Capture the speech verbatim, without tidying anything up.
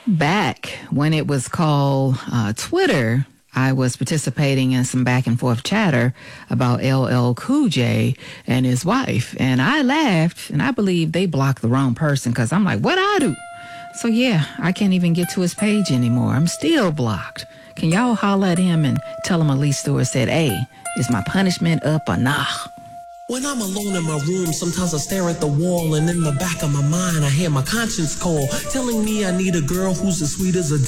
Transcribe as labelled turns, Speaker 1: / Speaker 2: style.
Speaker 1: Back when it was called uh, Twitter, I was participating in some back and forth chatter about L L Cool J and his wife. And I laughed, and I believe they blocked the wrong person because I'm like, what'd I do? So, yeah, I can't even get to his page anymore. I'm still blocked. Can y'all holler at him and tell him Elise Stewart said, hey, is my punishment up or nah?
Speaker 2: When I'm alone in my room, sometimes I stare at the wall, and in the back of my mind, I hear my conscience call, telling me I need a girl who's as sweet as a